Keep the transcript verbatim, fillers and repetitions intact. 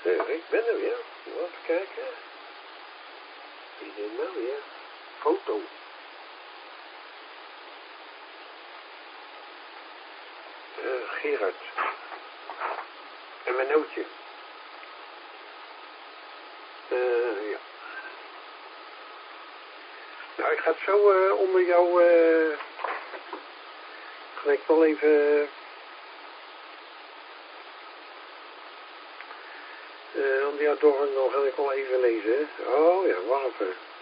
Uh, ik ben er weer. Even kijken. Wie is dit nou weer? Foto. Uh, Gerard. En mijn nootje. Uh, ja. Nou, ik ga het zo uh, onder jou... Uh, ga ik wel even... Uh, onder jouw doorgang ga ik wel even lezen. Oh ja, wacht even.